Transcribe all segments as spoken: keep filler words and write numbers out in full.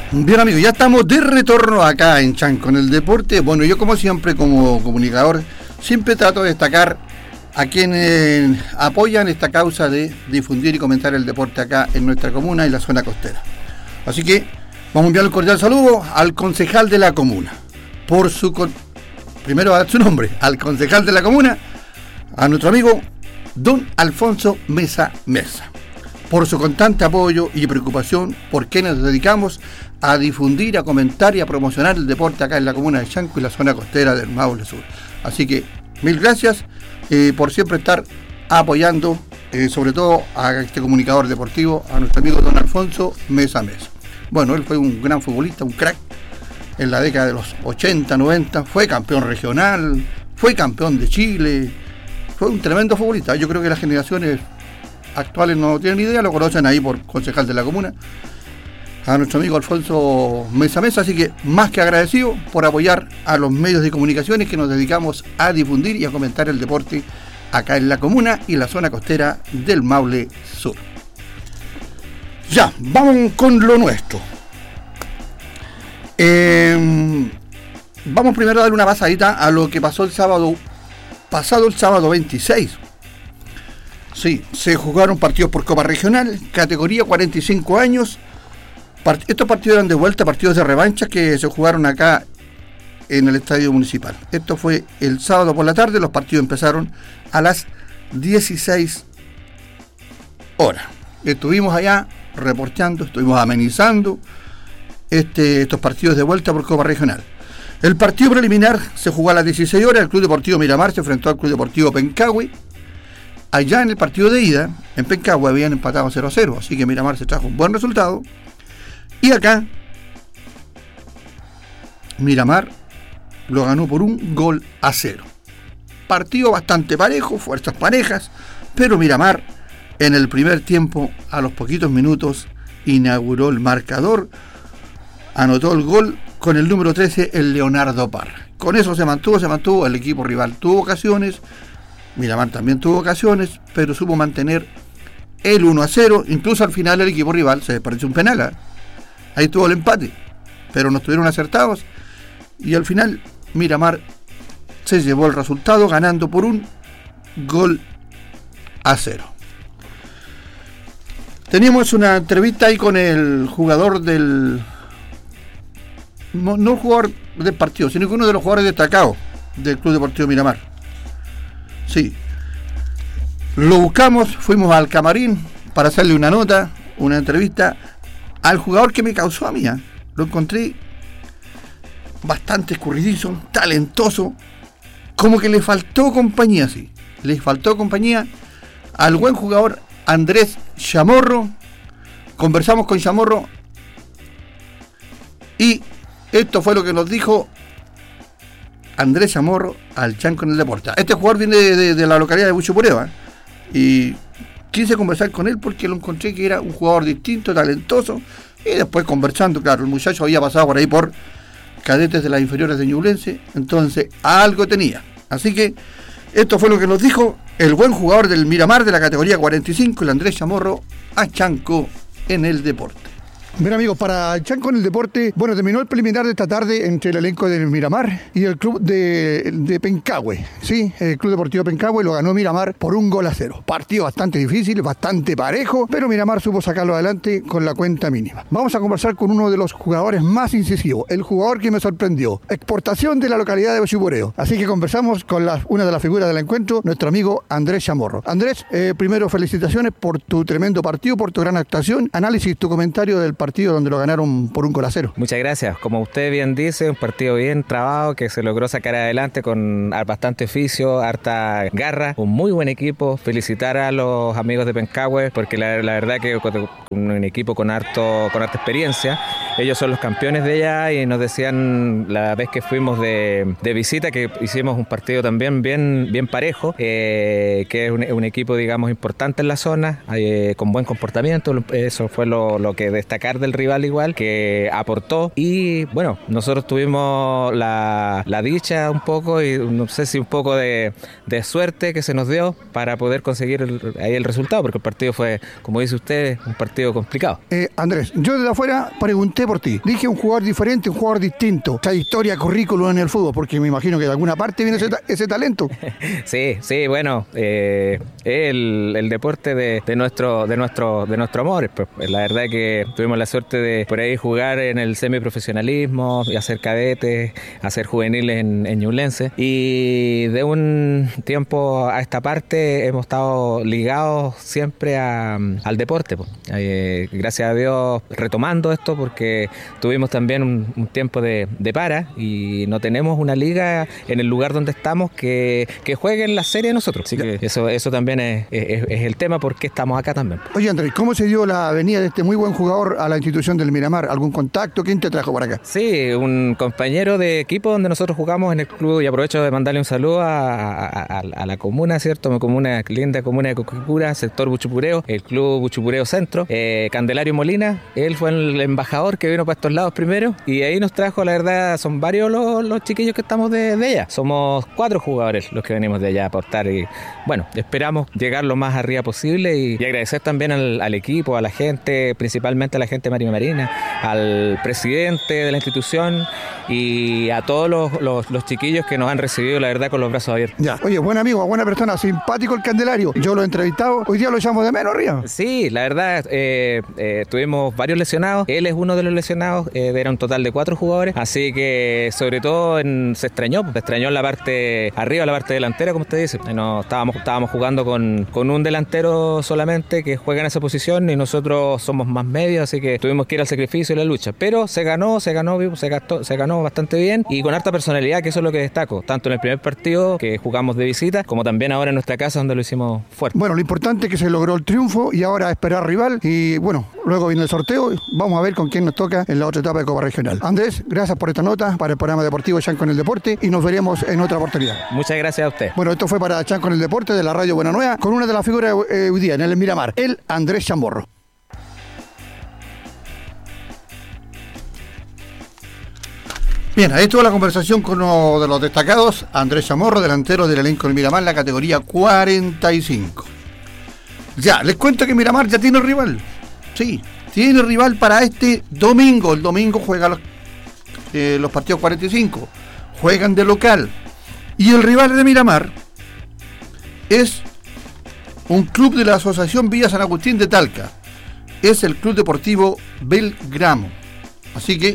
Bien, amigos, ya estamos de retorno acá en Chanco, en el deporte. Bueno, yo como siempre, como comunicador, siempre trato de destacar a quienes apoyan esta causa de difundir y comentar el deporte acá en nuestra comuna y la zona costera. Así que vamos a enviar un cordial saludo al concejal de la comuna. Por su con... Primero a dar su nombre, al concejal de la comuna, a nuestro amigo don Alfonso Mesa Mesa, por su constante apoyo y preocupación por quienes nos dedicamos a difundir, a comentar y a promocionar el deporte acá en la comuna de Chanco y la zona costera del Maule Sur. Así que mil gracias eh, por siempre estar apoyando, eh, sobre todo a este comunicador deportivo, a nuestro amigo don Alfonso Mesa Mesa. Bueno, él fue un gran futbolista, un crack en la década de los ochenta, noventa, fue campeón regional, fue campeón de Chile, fue un tremendo futbolista. Yo creo que las generaciones actuales no tienen idea, lo conocen ahí por concejal de la comuna, a nuestro amigo Alfonso Mesa Mesa, así que más que agradecido por apoyar a los medios de comunicaciones que nos dedicamos a difundir y a comentar el deporte acá en la comuna y la zona costera del Maule Sur. Ya, vamos con lo nuestro. Eh, vamos primero a dar una pasadita a lo que pasó el sábado, pasado el sábado veintiséis. Sí, se jugaron partidos por Copa Regional, categoría cuarenta y cinco años. Part- estos partidos eran de vuelta, partidos de revancha que se jugaron acá en el estadio municipal. Esto fue el sábado por la tarde, los partidos empezaron a las dieciséis horas. Estuvimos allá reporteando, estuvimos amenizando este, estos partidos de vuelta por Copa Regional. El partido preliminar se jugó a las dieciséis horas, el Club Deportivo Miramar se enfrentó al Club Deportivo Pencahue. Allá en el partido de ida, en Pencahue habían empatado cero a cero, así que Miramar se trajo un buen resultado. Y acá, Miramar lo ganó por un gol a cero. Partido bastante parejo, fuerzas parejas, pero Miramar en el primer tiempo, a los poquitos minutos, inauguró el marcador, anotó el gol con el número trece, el Leonardo Parra. Con eso se mantuvo, se mantuvo, el equipo rival tuvo ocasiones, Miramar también tuvo ocasiones, pero supo mantener el uno a cero, incluso al final el equipo rival se desperdició un penal, ¿eh? Ahí tuvo el empate, pero no estuvieron acertados y al final Miramar se llevó el resultado ganando por un gol a cero. Teníamos una entrevista ahí con el jugador del... No, no el jugador del partido, sino que uno de los jugadores destacados del Club Deportivo Miramar. Sí. Lo buscamos, fuimos al camarín para hacerle una nota, una entrevista al jugador que me causó a mí. ¿eh? Lo encontré bastante escurridizo, talentoso, como que le faltó compañía, sí. Le faltó compañía al buen jugador Andrés Chamorro. Conversamos con Chamorro y esto fue lo que nos dijo Andrés Chamorro al Chanco en el deporte. Este jugador viene de, de, de la localidad de Buchupureo, ¿eh? y quise conversar con él porque lo encontré que era un jugador distinto, talentoso, y después conversando, claro, el muchacho había pasado por ahí por cadetes de las inferiores de Ñublense, entonces algo tenía. Así que esto fue lo que nos dijo el buen jugador del Miramar de la categoría cuarenta y cinco, el Andrés Chamorro, a Chanco en el deporte. Bien, amigos, para Chanco en el deporte, bueno, terminó el preliminar de esta tarde entre el elenco del Miramar y el club de, de Pencahue, sí, el Club Deportivo Pencahue lo ganó Miramar por un gol a cero. Partido bastante difícil, bastante parejo, pero Miramar supo sacarlo adelante con la cuenta mínima. Vamos a conversar con uno de los jugadores más incisivos, el jugador que me sorprendió, exportación de la localidad de Buchupureo. Así que conversamos con la, una de las figuras del encuentro, nuestro amigo Andrés Chamorro. Andrés, eh, primero felicitaciones por tu tremendo partido, por tu gran actuación. Análisis, tu comentario del partido donde lo ganaron por un gol a cero. Muchas gracias. Como usted bien dice, un partido bien trabado que se logró sacar adelante con bastante oficio, harta garra, un muy buen equipo. Felicitar a los amigos de Pencahue porque la, la verdad que un equipo con harto con harta experiencia. Ellos son los campeones de allá y nos decían la vez que fuimos de, de visita que hicimos un partido también bien, bien parejo, eh, que es un, un equipo digamos importante en la zona, eh, con buen comportamiento. Eso fue lo, lo que destacaron destacar del rival igual, que aportó, y bueno, nosotros tuvimos la, la dicha un poco, y no sé si un poco de, de suerte que se nos dio para poder conseguir el, ahí el resultado, porque el partido fue, como dice usted, un partido complicado. Eh, Andrés, yo desde afuera pregunté por ti. Dije un jugador diferente, un jugador distinto. Trayectoria, currículum en el fútbol, porque me imagino que de alguna parte viene ese, ese talento. Sí, sí, bueno, eh, el, el deporte de, de nuestro de nuestro de nuestro amor. Pues, la verdad que tuvimos la suerte de por ahí jugar en el semiprofesionalismo y hacer cadetes, hacer juveniles en, en Ñublense, y de un tiempo a esta parte hemos estado ligados siempre a, al deporte. Pues. Eh, gracias a Dios retomando esto, porque tuvimos también un, un tiempo de, de para y no tenemos una liga en el lugar donde estamos que, que juegue en la serie de nosotros. Así que eso, eso también es, es, es el tema por qué estamos acá también. Oye, Andrés, ¿cómo se dio la venida de este muy buen jugador a la institución del Miramar? ¿Algún contacto? ¿Quién te trajo para acá? Sí, un compañero de equipo donde nosotros jugamos en el club, y aprovecho de mandarle un saludo a, a, a, a la comuna, ¿cierto? Mi comuna, linda comuna de Coquicura, sector Buchupureo, el club Buchupureo Centro, eh, Candelario Molina. Él fue el embajador que vino para estos lados primero, y ahí nos trajo, la verdad, son varios los, los chiquillos que estamos de, de allá. Somos cuatro jugadores los que venimos de allá a aportar, y bueno, esperamos llegar lo más arriba posible, y, y agradecer también al, al equipo, a la gente, principalmente a la gente de Marina Marina, al presidente de la institución y a todos los, los, los chiquillos que nos han recibido, la verdad, con los brazos abiertos. Ya, oye, buen amigo, buena persona, simpático el Candelario. Yo lo he entrevistado, hoy día lo echamos de menos arriba. Sí, la verdad, eh, eh, tuvimos varios lesionados, él es uno de los lesionados, eh, era un total de cuatro jugadores, así que sobre todo en, se extrañó, se extrañó en la parte arriba, la parte delantera, como usted dice. No, estábamos, estábamos jugando con, con un delantero solamente que juega en esa posición, y nosotros somos más medios, así que tuvimos que ir al sacrificio y la lucha, pero se ganó, se ganó, se gastó, se ganó bastante bien y con harta personalidad, que eso es lo que destaco, tanto en el primer partido que jugamos de visita, como también ahora en nuestra casa, donde lo hicimos fuerte. Bueno, lo importante es que se logró el triunfo, y ahora esperar rival, y bueno, luego viene el sorteo, vamos a ver con quién nos toca en la otra etapa de Copa Regional. Andrés, gracias por esta nota para el programa deportivo Chanco en el Deporte, y nos veremos en otra oportunidad. Muchas gracias a usted. Bueno, esto fue para Chanco en el Deporte de la Radio Buena Nueva, con una de las figuras eh, hoy día en el Miramar, el Andrés Chamorro. Bien, ahí estuvo la conversación con uno de los destacados, Andrés Chamorro, delantero del elenco del Miramar, la categoría cuarenta y cinco. Ya, les cuento que Miramar ya tiene rival. Sí, tiene rival para este domingo. El domingo juega los, eh, los partidos cuarenta y cinco. Juegan de local. Y el rival de Miramar es un club de la Asociación Villa San Agustín de Talca. Es el Club Deportivo Belgrano. Así que,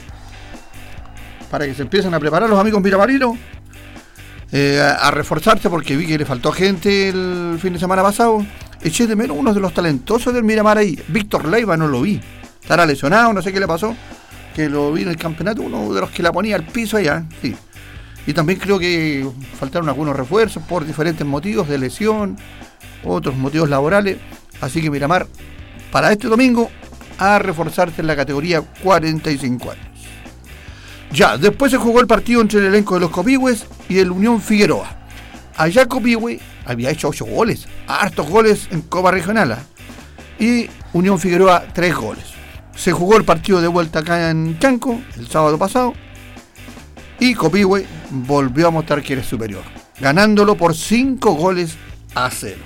para que se empiecen a preparar los amigos miramarinos, eh, a, a reforzarse, porque vi que le faltó gente el fin de semana pasado. Eché de menos uno de los talentosos del Miramar ahí. Víctor Leiva no lo vi. Estará lesionado, no sé qué le pasó. Que lo vi en el campeonato, uno de los que la ponía al piso allá. Sí. Y también creo que faltaron algunos refuerzos por diferentes motivos de lesión, otros motivos laborales. Así que Miramar, para este domingo, a reforzarse en la categoría cuarenta y cinco años. Ya, después se jugó el partido entre el elenco de los Copihue y el Unión Figueroa. Allá Copihue había hecho ocho goles, hartos goles en Copa Regional, y Unión Figueroa tres goles. Se jugó el partido de vuelta acá en Chanco el sábado pasado, y Copihue volvió a mostrar que era superior, ganándolo por cinco goles a cero.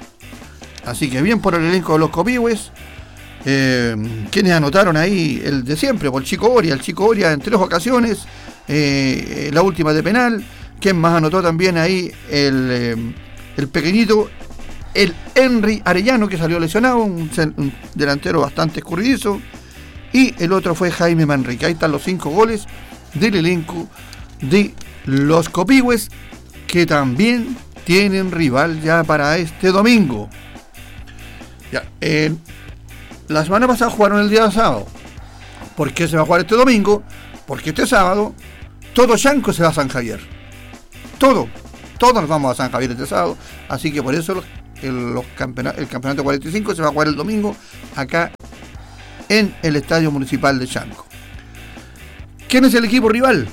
Así que bien por el elenco de los Copihues. Eh, quienes anotaron ahí, el de siempre, por el Chico Oria, el Chico Oria en tres ocasiones, eh, la última de penal. Quien más anotó también ahí, el, eh, el pequeñito, el Henry Arellano, que salió lesionado, un, un delantero bastante escurridizo, y el otro fue Jaime Manrique. Ahí están los cinco goles del elenco de los Copihue, que también tienen rival ya para este domingo. Ya, eh, la semana pasada jugaron el día sábado. ¿Por qué se va a jugar este domingo? Porque este sábado todo Chanco se va a San Javier. Todo, todos nos vamos a San Javier este sábado. Así que por eso los, el, los campeonato, el campeonato cuarenta y cinco se va a jugar el domingo acá en el Estadio Municipal de Chanco. ¿Quién es el equipo rival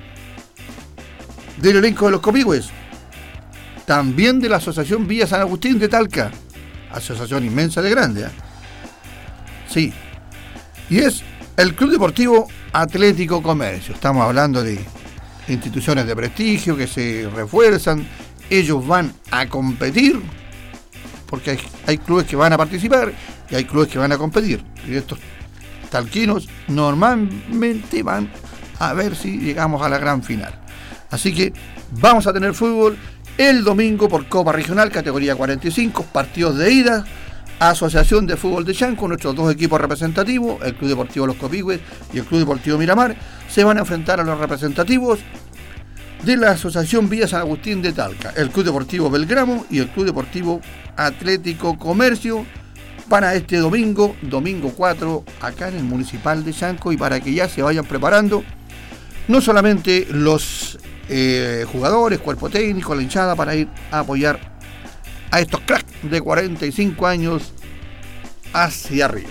del elenco de los Copihue? También de la Asociación Villa San Agustín de Talca. Asociación inmensa de grande, ¿eh? Sí. y es el Club Deportivo Atlético Comercio. Estamos hablando de instituciones de prestigio que se refuerzan, ellos van a competir, porque hay, hay clubes que van a participar y hay clubes que van a competir, y estos talquinos normalmente van a ver si llegamos a la gran final. Así que vamos a tener fútbol el domingo por Copa Regional, categoría cuarenta y cinco, partidos de ida. Asociación de Fútbol de Chanco, nuestros dos equipos representativos, el Club Deportivo Los Copihue y el Club Deportivo Miramar, se van a enfrentar a los representativos de la Asociación Villa San Agustín de Talca, el Club Deportivo Belgramo y el Club Deportivo Atlético Comercio, para este domingo, domingo cuatro, acá en el Municipal de Chanco, y para que ya se vayan preparando no solamente los eh, jugadores, cuerpo técnico, la hinchada, para ir a apoyar a estos cracks de cuarenta y cinco años hacia arriba.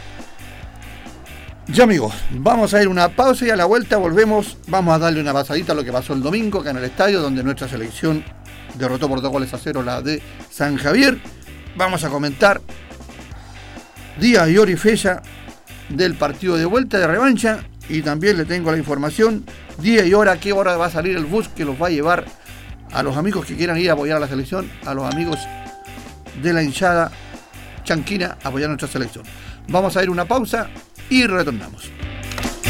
Ya amigos, vamos a ir una pausa y a la vuelta volvemos. Vamos a darle una pasadita a lo que pasó el domingo acá en el estadio, donde nuestra selección derrotó por dos goles a cero la de San Javier. Vamos a comentar día y hora y fecha del partido de vuelta de revancha, y también le tengo la información día y hora, qué hora va a salir el bus que los va a llevar a los amigos que quieran ir a apoyar a la selección, a los amigos de la hinchada chanquina a apoyar a nuestra selección. Vamos a ir una pausa y retornamos.